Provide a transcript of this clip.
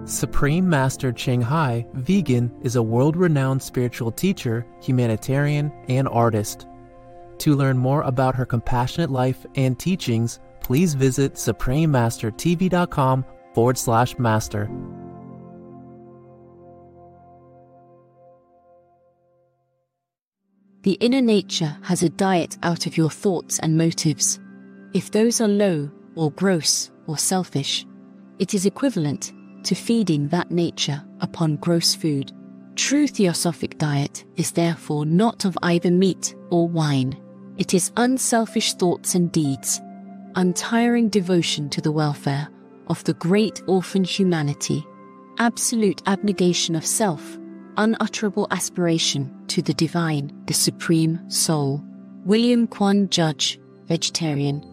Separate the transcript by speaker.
Speaker 1: Supreme Master Ching Hai, vegan, is a world-renowned spiritual teacher, humanitarian, and artist. To learn more about her compassionate life and teachings, please visit suprememastertv.com/master.
Speaker 2: The inner nature has a diet out of your thoughts and motives. If those are low, or gross, or selfish, it is equivalent to feeding that nature upon gross food. True theosophic diet is therefore not of either meat or wine. It is unselfish thoughts and deeds, untiring devotion to the welfare of the great orphan humanity, absolute abnegation of self, unutterable aspiration to the divine, the supreme soul. William Quan Judge, vegetarian.